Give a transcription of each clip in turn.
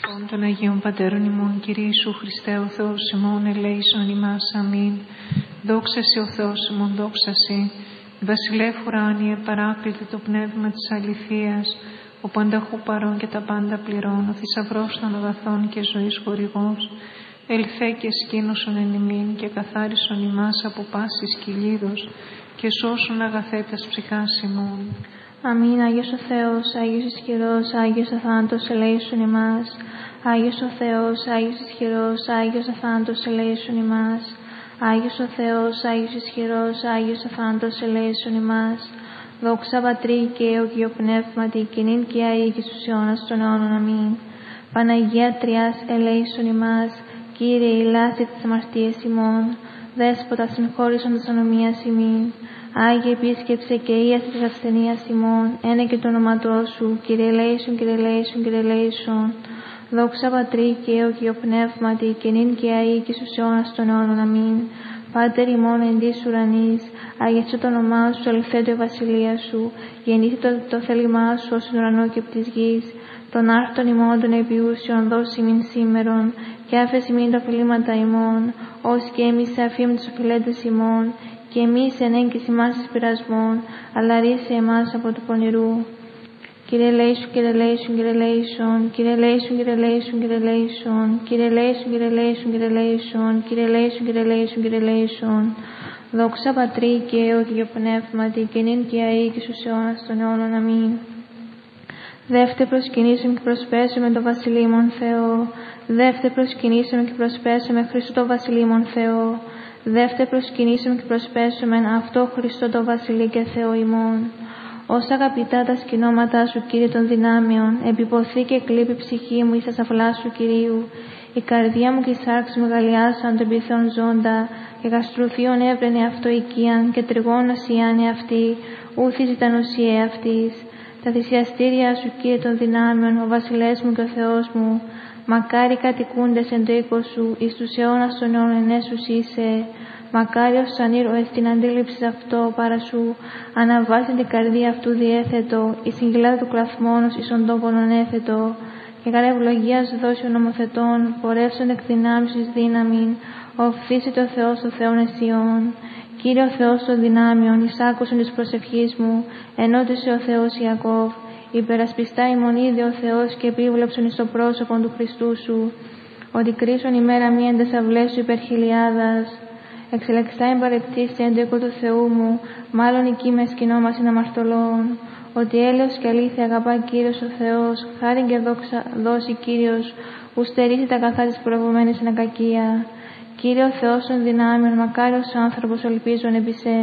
Των Αγίων Πατέρων ημών, Κύριε Ιησού Χριστέ, ο Θεός ημών, ελέησον ημάς, αμήν. Δόξα σε ο Θεός ημών, δόξα σε. Βασιλεύ ουράνιε, παράκλητε το πνεύμα της αληθείας, ο πανταχού παρών και τα πάντα πληρών, ο θησαυρός των αγαθών και ζωής χορηγός. Ελθέ και σκήνωσον εν ημίν και καθάρισον ημάς από πάσης κυλίδος και σώσον αγαθέτας ψυχάς ημών. Αμήν. Άγιος ο Θεός, Άγιος ισχυρός, Άγιος αθάνατος, ελέησον ημάς. Άγιος ο Θεός, Άγιος ισχυρός, Άγιος αθάνατος, ελέησον ημάς. Άγιος ο Θεός, Άγιος ισχυρός, Άγιος αθάνατος, ελέησον ημάς. Δόξα Πατρί και Υιό και Υιό Πνεύματι, και νυν και αεί και στους αιώνας των αιώνων. Αμήν. Παναγία Τριάς, ελέησον ημάς. Κύριε, ηλάσαι τις αμαρτίες ημών. Δέσποτα, συγχώρησον της ανομίας ημίν. Άγιε, επίσκεψε και ίασε της ασθενείας ημών. Ένε και το όνοματό σου. Κύριε ελέησον, Κύριε ελέησον, Κύριε ελέησον. Δόξα Πατρί και Υιό και Υιό Πνεύματι, και νυν και αεί και στους αιώνας των αιώνων. Αμήν. Πάτερ ημών εν της ουρανής, αγιαστό το όνομά σου, ελθέτω η βασιλεία σου. Γεννήθη το θέλημά σου ως στον ουρανό και από της γης. Των άρτων ημών των επιούσιων δώσει μην σήμερον, και άφεση μην τα οφειλήματα ημών, ως και εμείς αφήμ τους οφειλέτες ημών, και εμείς εν έγκυση μας εις πειρασμών, αλλά ρίσε εμάς από του πονηρού. Κύριε ελέησον, Κύριε ελέησον, Κύριε ελέησον, Κύριε ελέησον, Κύριε ελέησον, Κύριε ελέησον, Κύριε ελέησον, Κύριε ελέησον, Κύριε ελέησον, Κύριε ελέησον, Κύριε ελέησον, Κύριε ελέησον. Δόξα Πατρί και Υιό και Υιό Πνεύματι, και νυν και αεί και στους αιώνας των αιώνων. Αμήν. Δεύτε προσκυνήσεων και προσπέσουμε το βασιλείμον Θεό. Δεύτε προσκυνήσεων και προσπέσουμε Χριστό το βασιλείμον Θεό. Δεύτε προσκυνήσεων και προσπέσουμε αυτό Χριστό το βασιλεί και Θεό ημών. Ως αγαπητά τα σκηνώματά σου, Κύριε των δυνάμεων, επιποθεί και κλείπει η ψυχή μου εις τα σαυλά σου, Κυρίου. Η καρδία μου και η σάρξη μου γαλλιάσαν τον πυθών ζώντα, και γαστρουθίων έβρενε αυτό οικίαν, και τριγώνος ιάνε αυτή, ούθης ήταν ουσία αυτής. Τα θυσιαστήρια σου, Κύριε των δυνάμεων, ο βασιλεύς μου και ο Θεός μου, μακάρι κατοικούντες εν το οίκο σου, εις τους αιώνας των αιώνων ενέσους είσαι. Μακάριος σαν ήρωες την αντίληψη αυτό παρά σου, αναβάζει την καρδία αυτού διέθετο, η συγκυλάδα του κλαθμόνος εις ον τόπον ανέθετο, και καρά ευλογίας δώσει ο νομοθετών, πορεύσον εκ δυνάμεις εις δύναμην, οφθήσεται ο Θεός το Θεόν αισιών. Κύριε ο Θεός των δυνάμεων, εις άκουσον της προσευχής μου, ενώτησε ο Θεός Ιακώβ, υπερασπιστά ημών είδε ο Θεός και επίβλεψον εις το πρόσωπον του Χριστού σου, ότι κρίσον ημέρα μη εν τες αυλές σου υπερ χιλιάδας. Εξελεξτά εμπαρεπτήστη εν το οίκο του Θεού μου, μάλλον εκεί με σκηνόμασιν αμαρτωλών. Ότι έλεος και αλήθεια αγαπά Κύριος ο Θεός, χάριν και δόξα δώσει Κύριος, που στερήσει τα αγαθά της προηγουμένης εν ακακία. Κύριε ο Θεός των δυνάμεων, μακάριος άνθρωπος ελπίζων επί σε.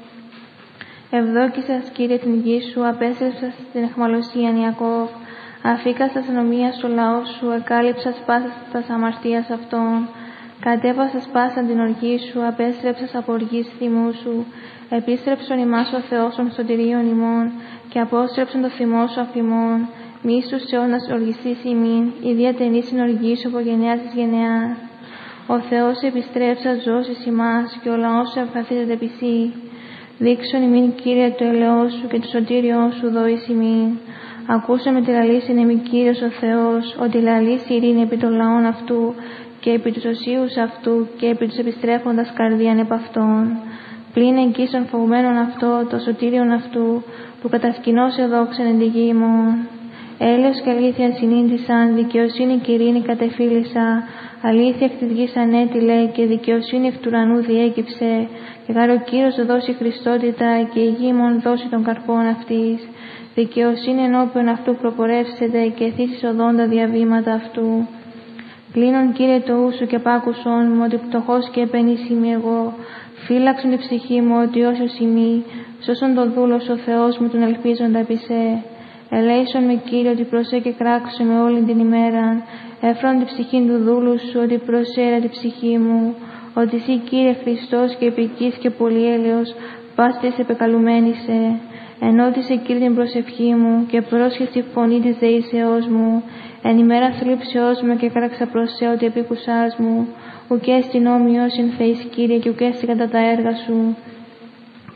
Ευδόκησας, Κύριε, την γη σου, απέστρεψας την αιχμαλωσίαν Ιακώβ. Αφήκασας ανομία στο λαό σου, εκάλυψας πάσας τας αμαρτίας αυτών. Κατέβασας πάσαν την οργή σου, απέστρεψας από οργής θυμού σου. Επίστρεψον ημάς ο Θεός των σωτηρίων ημών, και απόστρεψον το θυμό σου αφημών. Μη στους αιώνας οργιστής ημίν, ιδιαιτενή συνοργή σου από γενεάς εις γενεάς. Ο Θεός επιστρέψας ζώσεις ημάς, και ο λαός σου εμφαθίζεται επί σύ. Δείξον ημίν, Κύριε, το ελαιός σου και το σωτήριό σου δώεις ημίν. Ακούσαμε τη λαλήση εμεί, Κύριος ο Θεός, ότι λαλήσει ειρήνη επί των λαών αυτού, και επί τους οσίους αυτού, και επί τους επιστρέφοντας καρδίαν επ' αυτών. Πλην εγκύσων φοβμένων αυτό, το σωτήριον αυτού, που κατασκηνώσε δόξαν εν τη γη ημών. Έλεος και αλήθεια συνήντησαν, δικαιοσύνη και ειρήνη κατεφίλησα, αλήθεια εκ της γης ανέτειλε, και δικαιοσύνη εκ του ουρανού διέκυψε, και γάρ ο Κύριος δώσει Χριστότητα, και η γη ημών δώσει των καρπών αυτής. Δικαιοσύνη ενώπιον αυτού προπορεύσεται, και θύσεις οδόντα διαβήματα αυτού. Κλείνον, Κύριε, το ου σου και πάκουσον μου, ότι πτωχός και επενής είμαι εγώ. Φύλαξον την ψυχή μου, ότι όσος ημί, σώσον το δούλος ο Θεός μου, τον ελπίζοντα επί σε. Ελέησον με, Κύριε, ότι προσέ και κράξω με όλη την ημέρα. Έφρον την ψυχή του δούλου σου, ότι προσέρα την ψυχή μου. Ότι εσύ, Κύριε Χριστός και επικής και πολυέλεος, πάστης επεκαλουμένησε. Ενώτισε, Κύριε, την προσευχή μου, και πρόσχεσαι τη φωνή της δεήσεώς μου. Εν ημέρα θλίψεώς μου και κράξα προσέ ότι επίκουσάς μου. Ουκ έστιν όμοιος εν Θεής, Κύριε, και ουκ έστιν κατά τα έργα σου.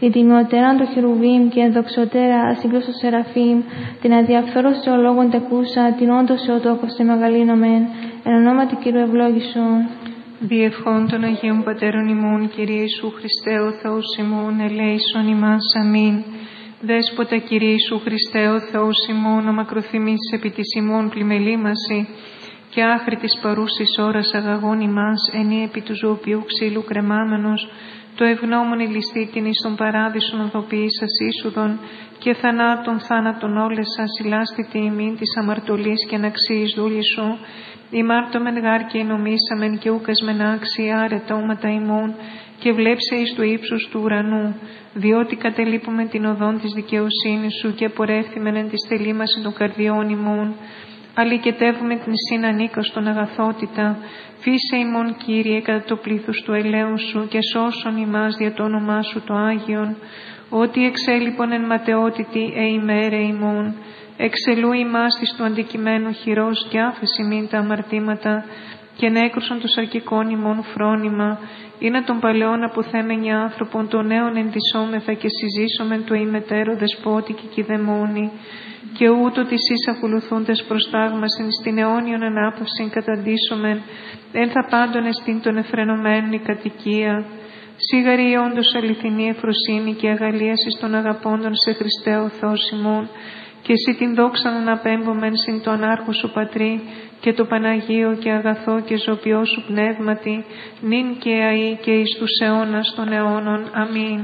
την τιμιωτέραν το χερουβίμ και ενδοξωτέρα ασύγκρουστο σεραφείμ, την αδιαφθόρος θεολόγων τεκούσα, την όντως εωτόκος τε μεγαλύνομεν, εν ονόματι Κύριου ευλόγησον. Διευχών των Αγίων Πατέρων ημών, Κύριε Ιησού Χριστέ, ο Θεός ημών, ελέησον ημάς, αμήν. Δέσποτα, Κύριε Ιησού Χριστέ, ο Θεός ημών, ο μακροθυμής επί της ημών πλημελήμαση, και άχρη της παρούσης ώρας αγαγών ημάς, ενή επί του ζωοποιού ξύλου κρεμάμενος, το ευγνώμων ηλιστήτην εις τον παράδεισον οδοποιήσας είσουδον, και θανάτων θάνατον όλες σας ηλάστητη ημίν της αμαρτωλής και αναξίης δούλη σου, ημάρτωμεν γάρ και ενομήσαμεν και ούκασμεν άξιοι άρετα όματα ημών, και βλέψε εις του ύψους του ουρανού, διότι κατελείπουμε την οδόν της δικαιοσύνης σου και πορεύθημεν εν της θελήμασιν των καρδιών ημών. Αλικετεύουμε την σύν ανίκαστον αγαθότητα, φύσε ημών Κύριε κατά το πλήθος του ελέου σου και σώσον ημάς δια το όνομά σου το Άγιον, ότι εξέλιπον εν ματαιότητη ημέρε ημών. Εξελού ημάς της του αντικειμένου χειρός και άφεση μην τα αμαρτήματα, και νέκρουσον το σαρκικών ημών φρόνημα, ή να των παλαιών αποθέμενοι άνθρωπον, των νέων ενδυσόμεθα και συζήσομεν το ημετέρω δεσπότη και κηδεμόνη, και ούτω της εις ακολουθούντες προστάγμασιν στην αιώνιον ανάπαυσιν καταντήσομεν, εν θα πάντων εστίν των εφρενωμένων η κατοικία. Σίγαρη όντως αληθινή εφροσύνη και αγαλίαση των αγαπώντων σε Χριστέ ο Θεός ημών, και εσύ την δόξαν αναπέμπομεν συν το ανάρχο σου Πατρί, και το Παναγίο και αγαθό και ζωοποιό σου πνεύματι, νυν και αεί και εις τους αιώνας των αιώνων. Αμήν.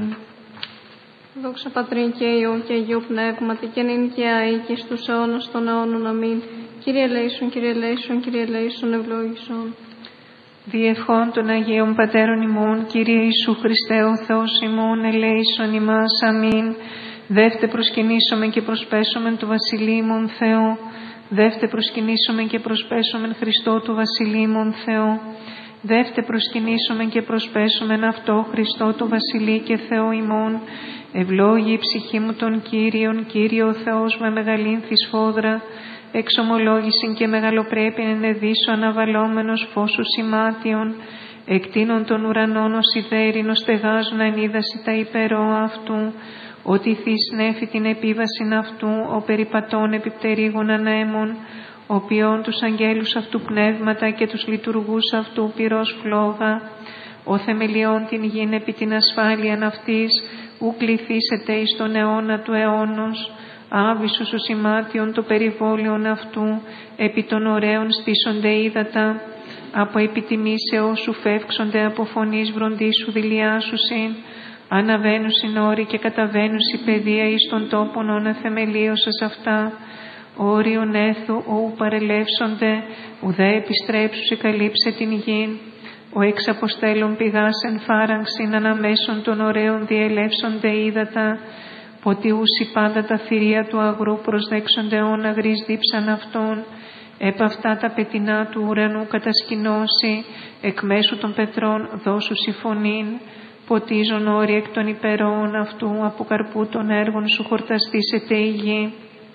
Δόξα Πατρί και Υιό και Αγίου Πνεύματι, και νυν και αεί και στους αιώνας των αιώνων. Αμήν. Κύριε ελέησον, Κύριε ελέησον, Κύριε ελέησον, ευλόγησον. Διευχών των Αγίων Πατέρων ημών, Κύριε Ιησού Χριστέ, ο Θεός ημών, ελέησον ημάς. Αμήν. Δεύτε προσκυνήσομεν και προσπέσομεν του Βασιλείμων Θεό. Δεύτε προσκυνήσομεν και προσπέσομεν Χριστό του Βασιλείμων Θεό. Δεύτε προσκυνήσομεν και προσπέσομεν αυτό Χριστό του Βασιλεί και Θεό ημών. Ευλόγη η ψυχή μου των Κύριων, Κύριε ο Θεός με μεγαλύνθη σφόδρα, εξομολόγησιν και μεγαλοπρέπειν ενεδίσου αναβαλόμενος φώσου σημάτιον, εκτείνων των ουρανών ως ιδέρινο στεγάζουν ανίδαση τα υπερόα αυτού, ότι θείς νέφη την επίβασιν αυτού, ο περιπατών επιπτερίγων ανέμων, ο ποιών τους αγγέλους αυτού πνεύματα και τους λειτουργούς αυτού πυρός φλόγα, ο θεμελιών την γην επί την ασφάλειαν αυτής, ου κληθήσετε εις τον αιώνα του αιώνος, άβυσος ο σημάτιον το περιβόλαιον αυτού, επί των ωραίων στήσονται ύδατα, από επιτιμήσεως σου φεύξονται από φωνής βροντίσου δηλιάσουσιν, αναβαίνουσιν όροι και καταβαίνουσι παιδεία εις των τόπων όν εθεμελίωσας αυτά, όριον έθου ου παρελεύσονται, ουδέ επιστρέψουσι καλύψε την γην, ο εξ αποστέλων πηγάς εν φάραγξιν αναμέσων των ωραίων διελεύσονται ύδατα, ποτιούσι πάντα τα θηρία του αγρού προσδέξονται όν αγρής δίψαν αυτών, επ' αυτά τα πετεινά του ουρανού κατασκηνώσει, εκ μέσου των πετρών δώσουσι φωνήν, ποτίζον όροι εκ των υπερών αυτού, από καρπού των έργων σου χορταστήσεται η γη.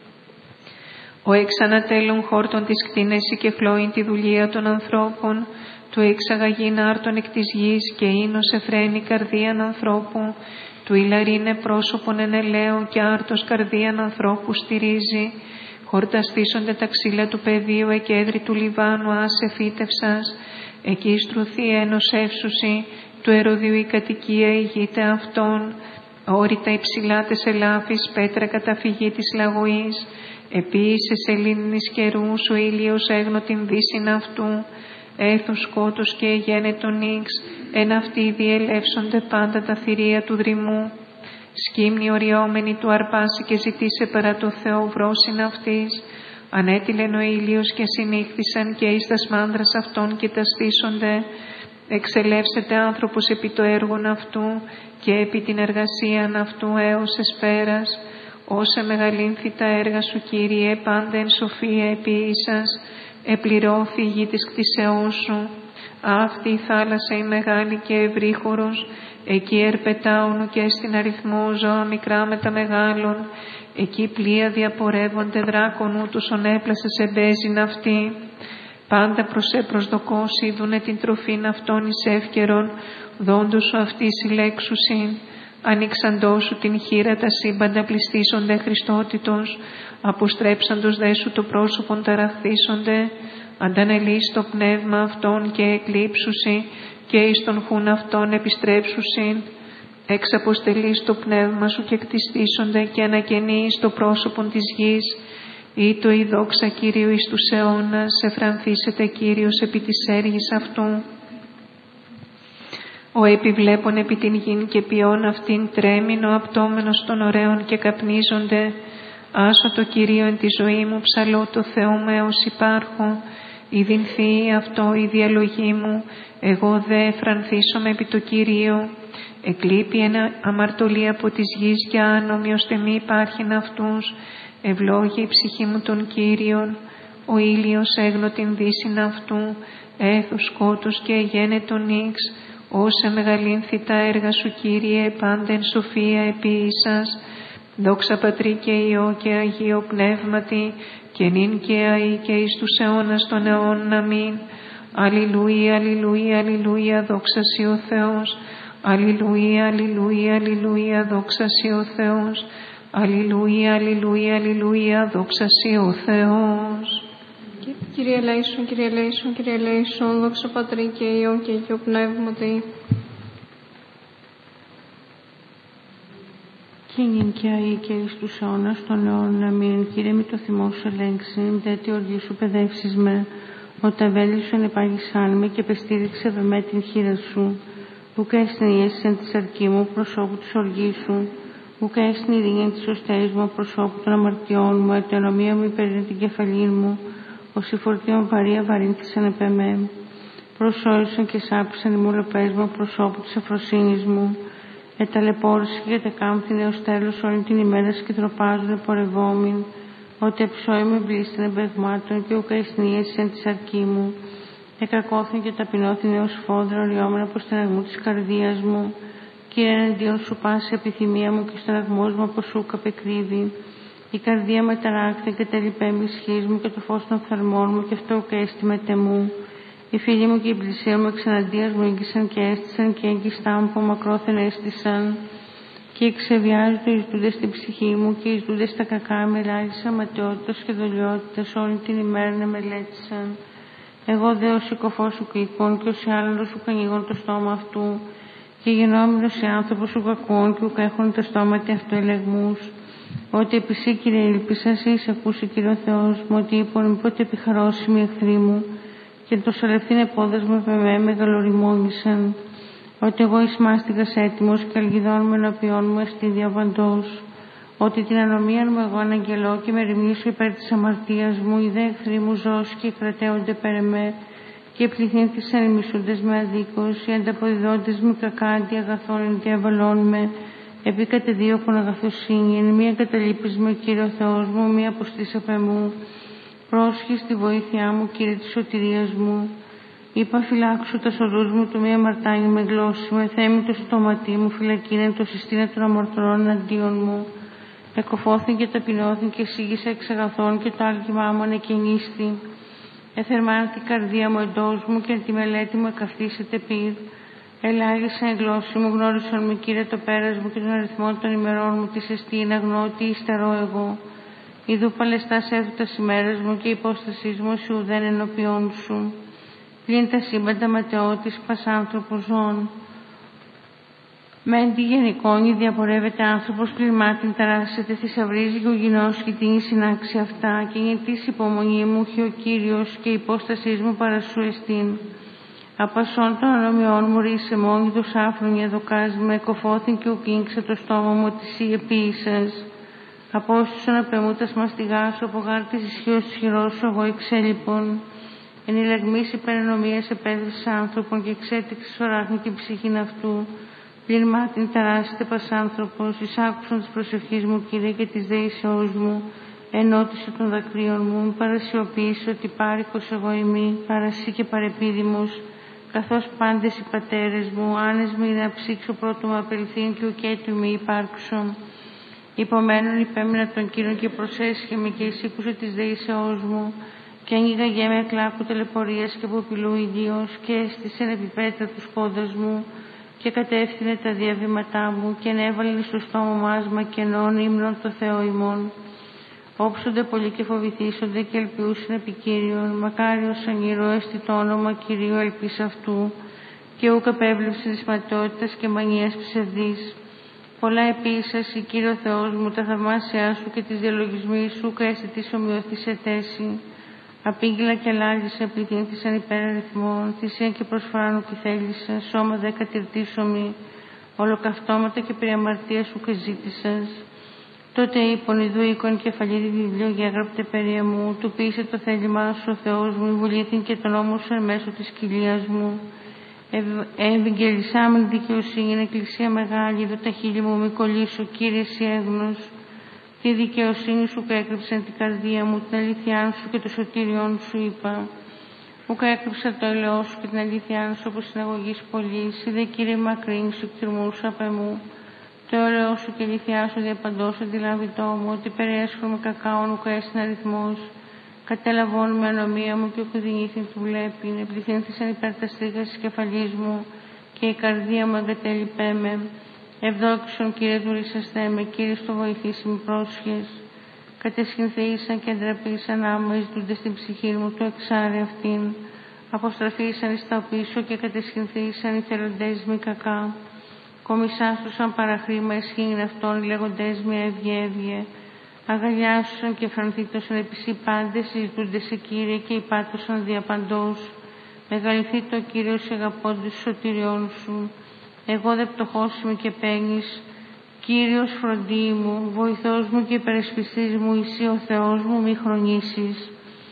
Ο εξ ανατέλων χόρτων της κτίνεση και χλώην τη δουλεία των ανθρώπων, του εξαγαγήν άρτων εκ της γης και ίνος εφραίνει καρδίαν ανθρώπου, του ηλαρίνε πρόσωπον εν ελαίο και άρτος καρδίαν ανθρώπου στηρίζει. Χορταστήσονται τα ξύλα του πεδίου εκέδρη του Λιβάνου άσε φύτευσας, εκεί στρουθεί ένος εύσουσι, του Ερωδίου η κατοικία ηγείται αυτών, όρητα υψηλά τες ελάφης, πέτρα καταφυγή της λαγωής, επίσης σελήνης καιρούς ο ήλιος έγνω την δύσιν αυτού, έθους σκότους και γένετον ίξ, εν αυτοί διελεύσονται πάντα τα θηρία του δρυμού. Σκύμνη οριόμενη του αρπάσει και ζητήσε παρά το Θεό βρόσιν αυτής, ανέτειλεν ο ήλιος και συνήχθησαν και εις τας μάνδρας αυτών και τα στήσονται, εξελεύσεται άνθρωπος επί το έργον αυτού και επί την εργασίαν αυτού έως εσπέρας, όσα μεγαλύνθη τα έργα σου Κύριε πάντα εν σοφία επίησας, επληρώθη η γη της κτισεώς σου. Αυτή η θάλασσα η μεγάλη και ευρύχωρος, εκεί ερπετάουν και στην αριθμό ζώα μικρά με τα μεγάλων, εκεί πλοία διαπορεύονται δράκων ούτως ον έπλασε σε μπέζιν αυτή. Πάντα προσδοκώσει δούνε την τροφήν αυτών εις εύκαιρον, δόντος σου αυτή συλλέξουσιν. Ανοίξαντό σου την χείρα τα σύμπαντα πληστήσονται Χριστότητος, αποστρέψαντος δε σου το πρόσωπον ταραχθήσονται, αντανελείς το πνεύμα αυτών και εκλείψουσι, και εις τον χούν αυτών επιστρέψουσιν. Εξαποστελείς το πνεύμα σου και κτιστήσονται και ανακαινείς το πρόσωπον της γης. Ήτο η δόξα Κυρίου εις τους αιώνας, εφρανθήσεται Κύριος επί της έργης αυτού. Ο επιβλέπων επί την γην και ποιόν αυτήν τρέμην, ο απτόμενος των ωραίων και καπνίζονται. Άσω το Κυρίο εν τη ζωή μου, ψαλώ το Θεό μου έως υπάρχω. Ιδιν θύη αυτό η διαλογή μου, εγώ δε εφρανθήσομαι επί το Κυρίο. Εκλείπει ένα αμαρτωλή από της γης και άνομοι, ώστε μη υπάρχειν αυτούς. Ευλόγη η ψυχή μου τον Κύριον. Ο ήλιος έγνω την δύσιν αυτού, έθους σκότους και εγένετον ίξ. Όσα μεγαλύνθη τα έργα σου, Κύριε, πάντεν σοφία επίησας. Δόξα Πατρί και Υιό και Αγίο Πνεύματι, και νυν και αεί και εις τους αιώνας των αιώνων. Αμήν. Αλληλούια, αλληλούια, αλληλούια, δόξα σοι ο Θεός. Αλληλούια, αλληλούια, αλληλούια, δόξα σοι ο Θεός. Αλληλούια, αλληλούια, αλληλούια, δόξα σοι ο Θεός. Κύριε ελέησον, Κύριε ελέησον, Κύριε ελέησον, δόξα Πατρί και Υιό και Αγίο Πνεύματι. Και νυν και αεί και εις τους αιώνας των αιώνων. Αμήν. Κύριε, μη το θυμό σου ελέγξει, δε τη οργή σου παιδεύσεις με. Όταν βέλησον επάγησάν με και πεστήριξε με την χείρα σου. Ουκ έστιν η αίσθηση της αρκή μου προσώπου της οργής σου. Ουκ έστιν η ειρήνη της οστέρης μου προσώπου των αμαρτιών μου. Ετενομία μου υπερήνει την κεφαλή μου. Ως η φορτίον βαρία βαρύνθησαν επ' εμέ. Προσόησαν και σάπησαν οι μολοπές μου προσώπου της αφροσύνης μου. Εταλαιπώρησε και κατεκάμπτην έως τέλος όλη την ημέρα και τροπάζουν πορευόμην. Ότι εψώη με βλήστην εμπεγμάτων και ουκαϊσνίεσαι εν της αρκή μου. Εκακώθην και ταπεινώθην έως φόδρα οριόμενα από στεναγμού της καρδίας μου. Κύριε, εναντίον σου πάση επιθυμία μου και στεναγμός μου από σου καπεκρύβει. Η καρδία με ταράκτη και τελειπέμπει ισχύς μου και το φως των φθαλμών μου και αυτό ουκαίστη με τεμού. Οι φίλοι μου και οι πλησίοι μου εξαναντίας μου έγκυσαν και έστησαν και έγκυστά μου από μακρόθεν έστησαν. Και εξεβιάζονται οι ζητούντες στην ψυχή μου και οι ζητούντες στα κακά με ελάχισαν ματαιότητας και δολιότητας όλη την ημέρα να μελέτησαν. Εγώ δε ως οικοφός σου κλικών και ως άλλος σου κανοίγων το στόμα αυτού. Και γενόμενος σε άνθρωπος σου κακών και ουκ έχουν το στόμα αυτού ελεγμούς. Ότι επί σύ, Κύριε, ήλπισα, σύ εις ακούσει, Κύριε ο Θεός μου, ότι είπον μη πότε επιχαρώσιμοι εχθροί μου. Και το σαλευθύν επόδες μου με με μεγαλοριμόνησαν. Ότι εγώ εις μάστιγας έτοιμος και αλγιδών με ενώπιόν μου εστίδια παντός. Ότι την ανομίαν μου εγώ αναγγελώ και με ρημνήσω υπέρ της αμαρτίας μου, οι δε εχθροί μου ζώσει και κρατέονται περ εμέ. Και πληθύνθησαν οι μισούντες με αδίκως, οι ανταποδιδόντες μου κακά αντί αγαθών εν διαβαλών με. Επί κατεδίωκον αγαθοσύνη, εν μία καταλείπεις με, Κύριε ο Θεός μου, μία αποστής απ' εμού. Πρόσχη στη βοήθειά μου, Κύριε της σωτηρίας μου. Είπα φυλάξου τα σωρούς μου, το μία μαρτάνι με γλώσση, με θέμη το στόματί μου, φυλακίνε το συστήνε των αμαρτωρών αντίον μου. Εκοφώθην και ταπεινώθην και σίγησα εξ αγαθών και το άλγημά μου ανεκαινίστη. Εθερμάνε την καρδία μου εντός μου και τη μελέτη μου εκαυτήσεται πυρ. Ελάγησαν η γλώσση μου, γνώρισαν με, Κύριε, το πέρας μου και τον αριθμό των ημερών μου, της εστίν αγνώτη υστερώ εγώ. Ιδού παλαιστάς έφτας ημέρας μου και η υπόστασής μου σου ουδέν ενώπιόν σου. Πλην τα σύμπαντα ματαιώτης πασάνθρωπος ζών. Μεν τη γενικόνη διαπορεύεται άνθρωπος πλημάτιν ταράσσεται, θησαυρίζει γουγινός και την συνάξει αυτά και γεννητής υπομονή μου χει ο Κύριος και η υπόστασής μου παρασού εστίν. Απασών των ανομιών μου ρίσε μόνοι τους άφρονια δοκάς με κοφώθην και ουκίνξε το στόμα μου ότι σύ επίησας. Απόστουσαν απ' εμού τα μαστιγά σου, από γάρτης ισχύος της χειρός σου, εγώ εξέλιπων. Εν ηλεγμής υπερενομίας επέδρεσης άνθρωπον και εξέτηξης οράχνη την ψυχήν αυτού. Πλην μάτιν ταράσσεται πασάνθρωπος, εισάκουσον της προσευχής μου, Κύριε, και της δεήσεώς μου. Ενώτησε των δακρύων μου, μη παρασιοποιήσω ότι πάρικος εγώ ημί, παρασύ και παρεπίδημος. Καθώς πάντες οι πατέρες μου, άνες μη να ψήξω πρώτο μου απελθύν και ουκέτου μη υπάρξω. Υπομένων υπέμεινα τον Κύριον και προσέσχεμαι και εισήκουσε της δεήσεώς μου. Και ανοίγαγε με κλάκου ταλαιπωρίας και αποπηλού ιδίως και έστησεν επί πέτρα τους πόδας μου. και κατεύθυνε τα διαβήματά μου και ενέβαλε στο στόμα μας μακενών ύμνων το Θεό ημών. Όψονται πολλοί και φοβηθήσονται και ελπιούσαν επί Κύριον. Μακάριος ανηρώ εστι το όνομα Κυρίου ελπίς αυτού και ούκ απέβλεψε της ματαιότητας και μανίας ψευδής. Πολλά επίσης, η Κύριο Θεός μου, τα θαυμάσια σου και τις διαλογισμοί σου, ουκ αισθητής ομοιωθείς σε θέση. Απήγγειλα και αλλάγησε, πληθύνθησαν υπέρ αριθμών, θυσίαν και προσφοράν ουκ θέλησα, σώμα 10 τυρτήσωμη, ολοκαυτώματα και περί αμαρτίας σου και ζήτησας. Τότε είπον, ιδού οίκον κεφαλή βιβλίο γέγραπτε περί μου, του ποιήσε το θέλημά σου ο Θεός μου, βουλήθην και τον νόμο σου εν μέσω της κοιλίας μου. Ευαγγελισάμεν δικαιοσύνη, εκκλησία μεγάλη, είδω τα χείλη μου μη κολλήσω, Κύριε εσύ έγνος. Τη δικαιοσύνη σου έκρυψαν την καρδία μου, την αλήθειά σου και το σωτήριόν σου είπα. Ουκ έκρυψα το ελαιό σου και την αλήθειά σου όπως συναγωγής πολλής, είδε Κύριε μακρύν σου εκτιμούσα απ' εμού. Το ελαιό σου και η αλήθειά σου διαπαντός αντιλάβητό μου, ότι περιέσχω με κακάον ουκ έσυν αριθμός. Κατέλαβον με ανομία μου και ουκ δινήθην του βλέπει, επληθύνθησαν υπέρ τα στρίχα της κεφαλής μου και η καρδία μου εγκατέλειπέ με. Ευδόξον Κύριε τουρίσαστε με, Κύριε στο βοηθήσει με πρόσχες. Κατεσχυνθήσαν και ντραπήσαν άμα ζητούνται στην ψυχή μου το εξάρι αυτήν. Αποστραφήσαν εις τα πίσω και κατεσχυνθήσαν οι θελοντές μη κακά. Κομισάσουσαν παραχρήμα εσχήν αυτών λέγοντές μη έβγε. Αγαλιάσουσαν και φρανθήτωσαν επισή πάντες, συζητούνται σε Κύριε και υπάτωσαν διαπαντός. Μεγαλυθεί το Κύριο σε αγαπώντες σωτηριών σου. Εγώ δε πτωχός είμαι και παίγνεις, Κύριος φροντί μου, βοηθός μου και υπερασπιστής μου, εσύ ο Θεός μου μη χρονίσεις.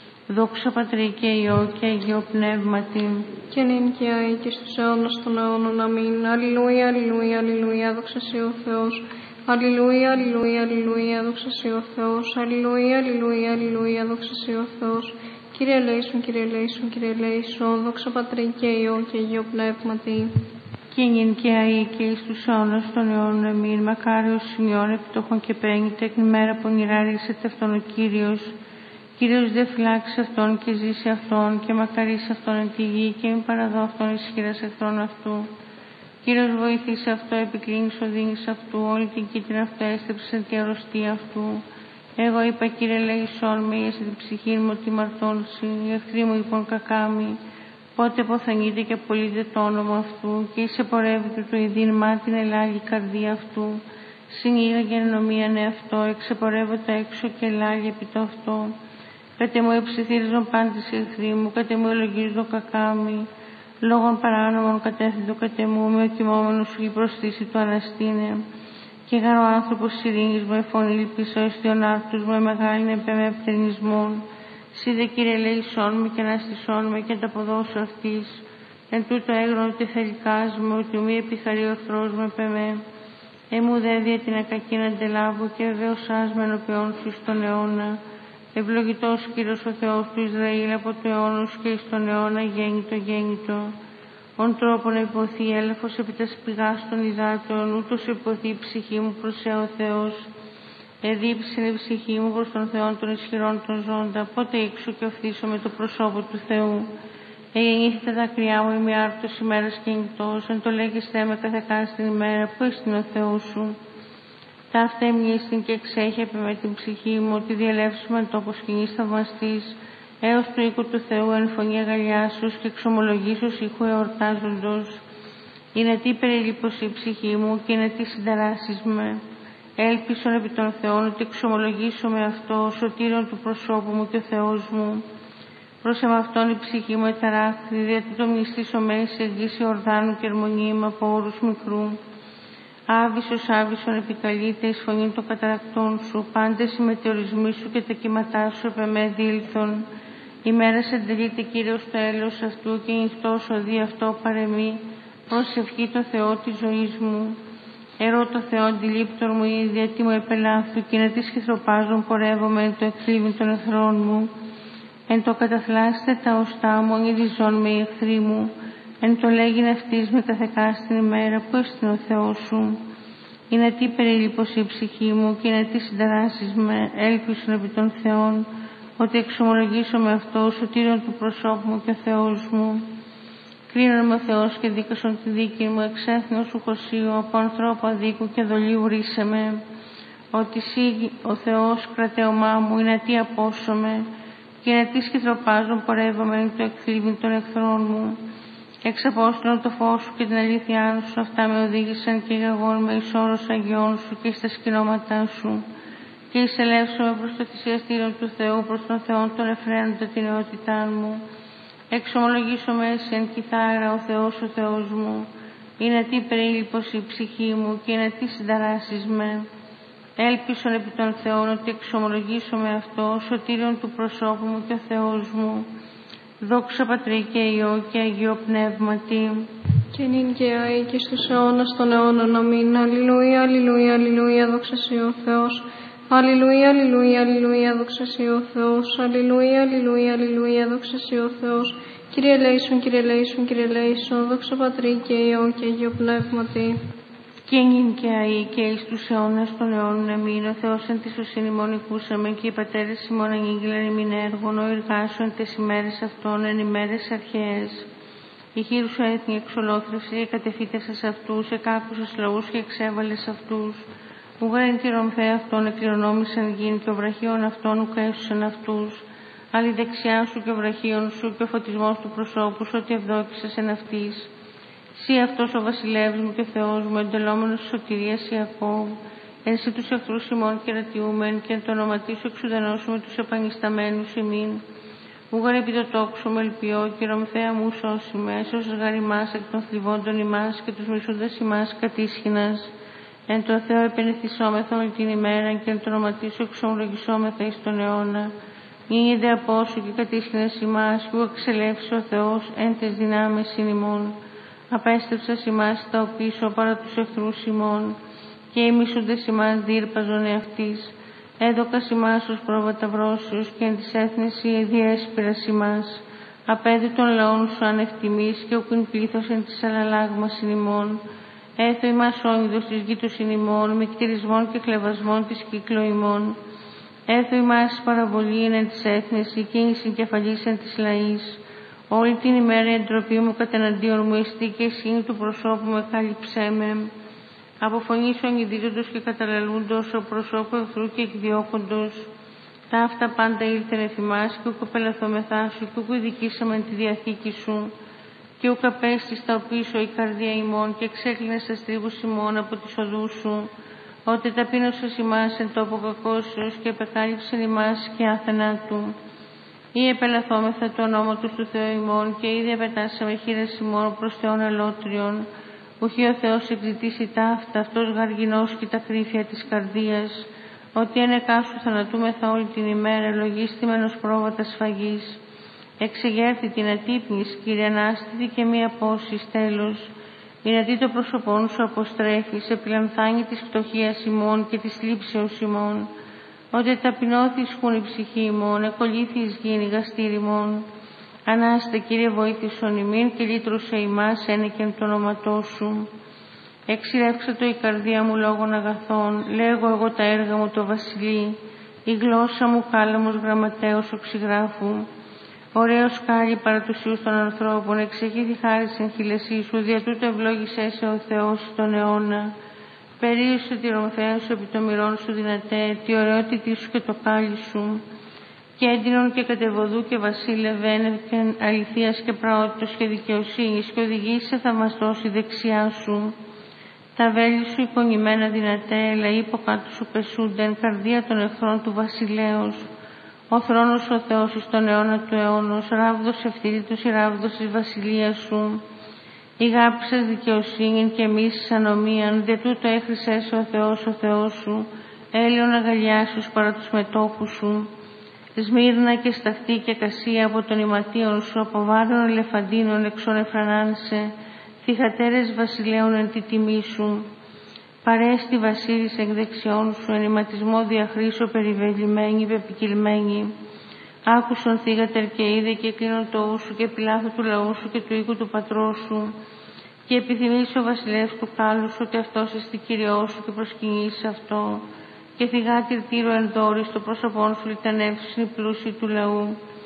Δόξα Πατρί και Υιό και Αγίο Πνεύματι. Και νυν και αεί και στους αιώνας των αιώνων. Αμήν. Αλληλούια, αλληλούια, αλληλούια, δόξα σοι ο Θεός. Αλληλούια, αλληλούια, αλληλούια, δόξα σοι ο Θεός. Αλληλούια, αλληλούια, αλληλούια, δόξα σοι ο Θεός. Κύριε ελέησον, Κύριε ελέησον, Κύριε ελέησον, δόξα Πατρί και Υιό και Αγίο Πνεύματι. Και νυν και αεί και εις τους αιώνας των αιώνων. Αμήν. Μακάριος σημειών επιτόχων και πέγνητε, εκ μέρα πονηρά ρίξετε αυτόν ο Κύριος. Κύριος δε φυλάξει αυτόν και ζήσει αυτόν και μακαρίσει αυτόν εν τη γη και μην παραδώ αυτόν ισχυράς εχθρών αυτού. Κύριος βοηθήσε αυτό, επικλίνεις οδύνης αυτού, όλη την κοίτην αυτό έστρεψε τη αρρωστία αυτού. Εγώ είπα, Κύριε ελέησόν με, ίεσε την ψυχή μου ότι μαρτώνσει, οι εχθροί μου λοιπόν κακάμοι. Πότε αποθανείται και απολύεται το όνομα αυτού και εισεπορεύεται του ειδήν μάτιν ελάλη καρδία αυτού. Συνήγαγε ενομίαν εαυτό, εξεπορεύεται έξω και ελάλη επί το αυτό. Κάτε μου εψιθύριζον πάντες οι εχθροί μου, κάτε μου ελογίζον κακάμοι. Λόγων παράνομων κατέθετο κάτε μου, με ο κοιμόμενος σου η προσθήση του αναστήνε. Και γαρ ο άνθρωπος ειρήνης μου, εφωνή λυπήσω εις διον άρτους μου, μεγάλην επέμαι πτερνισμών. Σίδε Κύριε ελέησόν με και αναστησόν με και ανταποδώσω αυτής. Εν τούτο έγρον ότι θελικάς μου, ότι μη επιχαρεί ο εχθρός μου επεμέ. Εμού δε δια την ακακή να αντελάβω και βεβαίωσάς με ενωπιόν σου στον αιώνα. Ευλογητός Κύριος ο Θεός του Ισραήλ από το αιώνος και εις τον αιώνα γέννητο. Ον τρόπο να υποθεί έλεφος επί τας πηγάς των υδάτων, ούτως υποθεί η ψυχή μου προς ο Θεός. Εδίψην η ψυχή μου προς τον Θεόν των ισχυρών των ζώντα, πότε ήξω και οφθήσω με το προσώπο του Θεού. Εγεννήθη τα δάκρυά μου ημί άρτος ημέρας και νυχτός, εν το λέγεστε με καθεκά στην ημέρα, που ήσουν ο Θεός σου. Ταύτα εμνίστην και εξέχεπε με την ψυχή μου, ότι διελεύσουμε εν τόπο σκηνής θαυμαστής, έως του οίκου του Θεού εν φωνή αγαλιάσεως και εξομολογήσεως ήχου εορτάζοντος. Είναι τι περιλήπωση η ψυχή μου και είναι τι συνταράσεις με. Έλπισον επί των Θεών ότι εξομολογήσω με αυτό, σωτήρον του προσώπου μου και ο Θεός μου. Προς εμαυτόν η ψυχή μου εταράχθη, διότι το μνηστήσω μέση εγγύση ορδάνου και ερμονήμα από όρους μικρού. Άβυσσον επικαλείται εις φωνή των καταρακτών σου, πάντες οι μετεωρισμοί σου και τα κύματά σου επ' εμέ δήλθον. Ημέρας εντελείται Κύριος το έλεος αυτού και νυχτός οδεί αυτό παρεμή, προσευχή το Θεό της ζωής μου. Ερώ το Θεό αντιλήπτον μου ίδια τι μου επελάθου και να τη σχηθροπάζον πορεύομαι εν το εκκλήβιν των εχθρών μου. Εν το καταθλάσσετε τα οστά μου, ονειδιζόν με οι εχθροί μου. Εν το λέγειν αυτής με καθεκά στην ημέρα που έστειν ο Θεός σου. Είναι τι περιλήπωση η ψυχή μου και είναι τι συνταράσεις με, έλπισον επί των Θεών, ότι εξομολογήσω με αυτό, σωτήριον του προσώπου μου και ο Θεός μου. Κρίνον ο Θεός και δίκασον τη δίκη μου, εξέθνος σου χωσίου, από ανθρώπου αδίκου και δολίου ρίσαμε. Ότι εσύ ο Θεός κρατέωμά μου, είναι τι απόσωμε, και είναι τι σκητροπάζων πορεύομαι το εκθλίβην των εχθρών μου. Εξαπόστηλον το φως σου και την αλήθειά σου, αυτά με οδήγησαν και γαγών με εις όρος αγιών σου και στα σκηνώματά σου. Και εισελεύσομαι προς το θυσιαστήριο του Θεού, προς τον Θεό των εφραίνοντα την νεότητά μου. Εξομολογήσομαι εσύ εν κιθάρα ο Θεός μου. Είναι τι περίληπος η ψυχή μου και είναι τι συνταράσεις με. Έλπισον επί των Θεών ότι εξομολογήσομαι αυτό, σωτήριον του προσώπου μου και ο Θεός μου. Δόξα Πατρί και Υιό και Αγίο Πνεύματι. Και νυν και αεί και στους αιώνας των αιώνων. Αμήν. Αλληλούια, αλληλούια, αλληλούια, δόξα σοι ο Θεός. Αλληλούια, αλληλούια, αλληλούια, δόξα σοι ο Θεός. Αλληλούια, αλληλούια, αλληλούια, δόξα σοι ο Θεός. Κύριε ελέησον, Κύριε ελέησον, Κύριε ελέησον, δόξα Πατρί και Υιό και Αγίο Πνεύματι. Και νυν και αεί και εις τους αιώνας των αιώνων. Αμήν. Ο Θεός εν της οσύνη ημών οικούσαμε και οι πατέρες ημών ανήγγειλαν ημίν έργων, ο εργάσεων τες ημέρες αυτών εν ημέρες αρχαίες. Η χείρου σου έθνη εξολόθρευσε και κατεφύτεσας αυτούς, εκάκουσες λαούς και εξέβαλες αυτούς. Ουγαρεν τη ρομφαία αυτών εκληρονόμησαν γην και ο βραχίων αυτών ουκαίσουσαν αυτούς. Άλλη δεξιά σου και ο βραχίων σου και ο φωτισμός του προσώπου σου, ότι ευδόκησες εν αυτής. Συ αυτός ο βασιλεύς μου και Θεός μου, εντελόμενος της σωτηρίας Ιακώβ, εσύ τους εχθρούς ημών κερατιούμεν και εν το όνοματί σου εξουδενώσουμε τους επανισταμένους ημίν. Ούγαρ επί το τόξο με ελπιώ και ρομφαία μου σώσιμε, έσωσες γάρ ημάς εκ των θλιβόντων ημάς και τους μισούντας ημάς κατήσχυνας. Εν το Θεό επενεθυσόμεθα όλη την ημέρα και εν το όνοματί σου εξομολογησόμεθα εις τον αιώνα. Μείνετε από σου και κατήσχυνας ημάς που εξελεύσει ο Θεός εν τες δυνάμεις ημών. Απέστρεψας ημάς τα οπίσω παρά τους εχθρούς ημών και οι μισούντες ημάς δίρπαζον εαυτής. Έδωκας ημάς ως πρόβατα βρόσεως και εν της έθνης η διέσπηρας ημάς. Απέδε των λαών σου ανευτιμής και ουκουν πλήθος εν της αλλαλάγμας ημών. Έθω ημάς όνειδος της γη του συνημών, με κτηρισμών και κλεβασμών της κύκλο ημών. Έθω ημάς παραβολή εν της έθνης, η κίνηση κεφαλής εν της λαής. Όλη την ημέρα η εντροπή μου κατεναντίον μου εστί και εσύ του προσώπου με κάλυψέ με. Από φωνή σου ανειδίζοντος και καταλαλούντος, ο προσώπου εχθρού και εκδιώκοντος. Τα αυτά πάντα ήλθεν εφημάς και ουκ απελαθόμεθά σου και ουκ ειδικήσαμεν τη διαθήκη σου. Και ουκ απέστης τα οπίσω η καρδία ημών και εξέκλεινες τα στρίβους ημών από τις οδούς σου. Ότε ταπείνωσες ημάς εν τόπο κακώσεως και επεκάλυψεν ημάς και άθενάτου. Ή επελαθόμεθα το ονόματος του Θεού ημών και ήδη επετάσσαμε χείρες ημών προς Θεόν αλότριον. Ουχή ο Θεός εκζητήσει ταύτα, αυτός γαργινός και τα κρύφια της καρδίας. Ότι ενεκά σου θανατούμεθα όλη την ημέρα, λογίστημενος πρόβατα σφαγής. Εξεγέρθη την ατύπνης, Κύριε ανάστητη και μη απόσεις τέλος. Είναι το πρόσωπόν σου αποστρέφεις, επιλαμθάνει της φτωχίας ημών και της λήψεως ημών. Ότι ταπεινώθης χουν η ψυχή ημών, εκολύθης γίνει γαστήρι ημών. Ανάστε, Κύριε, βοήθησον ημίν και λύτρωσε ημάς ένεκεν το όνοματό σου. Εξηρεύξατο η καρδία μου λόγων αγαθών, λέγω εγώ τα έργα μου το βασιλεί. Η γλώσσα μου κάλαμος γραμματέως οξυγράφου. Ωραίος κάλλη παρά τους ιούς των ανθρώπων, εξεχήθη χάρις εν χειλεσί σου, δια τούτο ευλόγησέ σε ο Θεός τον αιώνα. Περίωσε τη ρομφαία σου επί το μυρών σου δυνατέ, τη ωραιότητή σου και το κάλλη σου. Και έντυνον και κατεβοδού και βασίλευε ένευκεν αληθείας και πραότητος και δικαιοσύνης και οδηγήσει θαυμαστός η δεξιά σου. Τα βέλη σου εικονημένα δυνατέ, λαοί υποκάτω σου πεσούντεν, καρδία των εχθρών του βασιλέως. Ο θρόνος ο Θεός εις τον αιώνα του αιώνος, ράβδος ευθύτητος η ράβδος της βασιλείας σου. Ηγάπησες δικαιοσύνην και μίσης ανομίαν, δε τούτο έχρισες ο Θεός σου, έλειον αγαλιάσους παρά τους μετόχους σου. Σμύρνα και σταχτή και κασία από τον ηματίον σου, από βάρων ελεφαντίνων εξονεφρανάνσε, θυχατέρες βασιλέων εν τη τιμή σου. Παρέστη βασίλης εκ δεξιών σου, εν ηματισμό διαχρήσω περιβεβλημένη, πεπικυλμένη. Άκουσον θύγατερ και είδε και κλείνον το ου σου και πιλάθο του λαού σου και του οίκου του πατρός σου. Και επιθυμείς ο βασιλεύς του κάλου σου, ότι αυτός εστι Κυριός σου και προσκυνείς αυτό. Και θυγάτηρ τύρο εν δόρη, στο πρόσωπόν σου λιτανεύσουν οι πλούσιοι του λαού.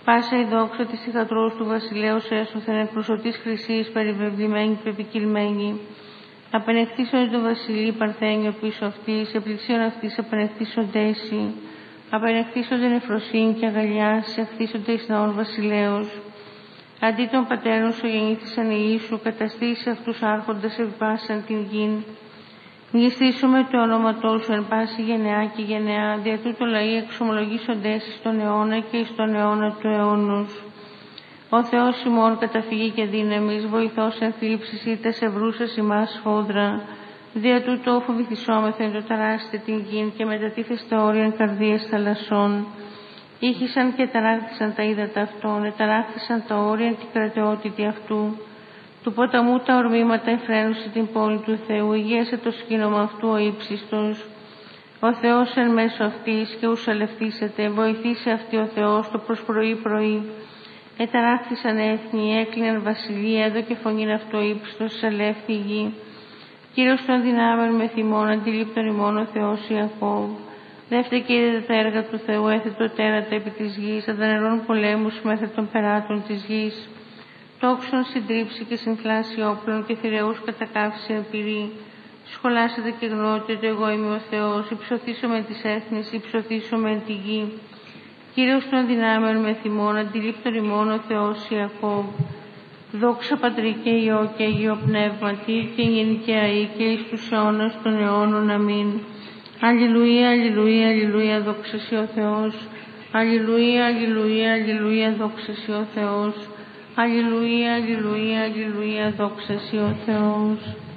Πάσα η δόξα της θυγατρός του βασιλέως έσωθεν εκ προσωτής χρυσής περιβεβλημένη και επικυλμένη. Απενεχθήσονται το βασιλεί Παρθένιο πίσω αυτής, επληξίων αυτής απενεχθήσονται εσύ. Απενεχθήσονται νεφροσύνη και αγαλιάς, εχθήσονται εις ναόν βασιλέως. Αντί των πατέρων σου γεννήθησαν οι Ιησού, καταστήσει αυτούς άρχοντας επιπάσαν την γην. Μνηστήσουμε το όνοματό σου εν πάση γενεά και γενεά, δια τούτο λαοί εξομολογήσονται εις τον αιώνα και εις τον αιώνα του αιώνους. Ο Θεός ημών καταφυγή και δύναμης, βοηθός εν θλίψης ήττας ευρούσας ημάς φόδρα. Δια τούτο φοβηθισόμεθεν το ταράσσετε την γην και μετατίθεστε όριαν καρδίας θαλασσών. Ήχησαν και ταράχθησαν τα ύδατα αυτών, εταράχθησαν τα όρια την κρατεότητη αυτού. Του ποταμού τα ορμήματα εφραίνουσε την πόλη του Θεού, ηγέσε το σκήνομα αυτού ο ύψιστος. Ο Θεός εν μέσω αυτής και ουσαλευθήσεται, βοηθήσε αυτή ο Θεός το προς πρωί. Εταράχθησαν έθνη, έκλειναν βασιλεία, εδώ και φωνήν αυτό ύψιστος, εισαλεύθη η γη. Κύριος των δυνάμεων με θυμών, αντιλήπτων ημών ο Θεός Ιακώβ. Δεύτε και είδετε τα έργα του Θεού, έθετο τέρατα επί της γης, αντανερών πολέμους μέχρι των περάτων της γης. Τόξων συντρίψει και συμφλάσει όπλων και θηρεούς κατακάφισε εμπειρή. Σχολάσετε και γνώτε ότι εγώ είμαι ο Θεός, υψωθήσω με τις έθνες, υψωθήσω με τη γη. Κύριος των δυνάμεων με θυμών, αντιλήπτων ημών ο Θεός Ιακώβ. Δόξα Πατρί και Υιό και Αγίο Πνεύματι και νυν και αεί και εις τους αιώνας των αιώνων. Αμήν. Αλληλουία, αλληλουία, αλληλουία, δόξα σοι ο Θεός. Αλληλουία, αλληλουία, αλληλουία, δόξα σοι ο Θεός. Αλληλουία, αλληλουία, αλληλουία, δόξα σοι ο Θεός.